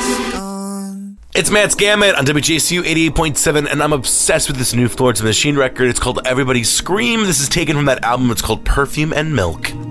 It's Matt's Gamut on WJCU 88.7, and I'm obsessed with this new Florence and the Machine record. It's called Everybody Scream. This is taken from that album. It's called Perfume and Milk.